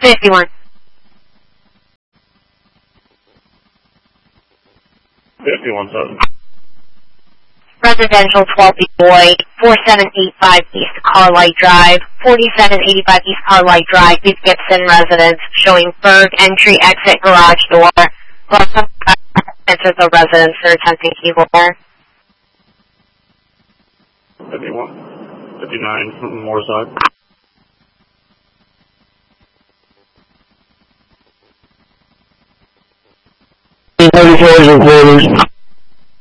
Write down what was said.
51. Residential 12 Boy, 4785 East Carlight Drive, 4785 East Carlight Drive, East Gibson residence, showing Berg entry exit garage door. Enter the residence, they're attempting key holder. 51, 59 from Moorside. Quarters.